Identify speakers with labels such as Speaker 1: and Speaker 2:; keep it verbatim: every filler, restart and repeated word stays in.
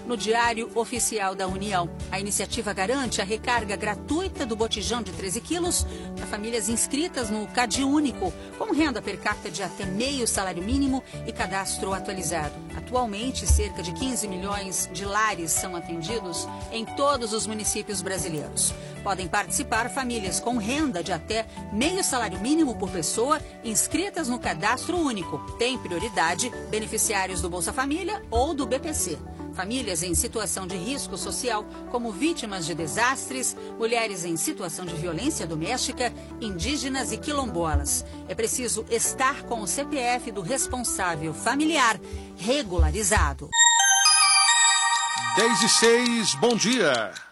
Speaker 1: no Diário Oficial da União. A iniciativa garante a recarga gratuita do botijão de treze quilos para famílias inscritas no Cade Único, com renda per capita de até meio salário mínimo e cadastro atualizado. Atualmente, cerca de quinze milhões de lares são atendidos em todos os municípios brasileiros. Podem participar famílias com renda de até meio salário mínimo por pessoa inscritas no Cadastro Único. Tem prioridade beneficiários do Bolsa Família ou do B P C. Famílias em situação de risco social, como vítimas de desastres, mulheres em situação de violência doméstica, indígenas e quilombolas. É preciso estar com o C P F do responsável familiar regularizado.
Speaker 2: dez e seis, bom dia.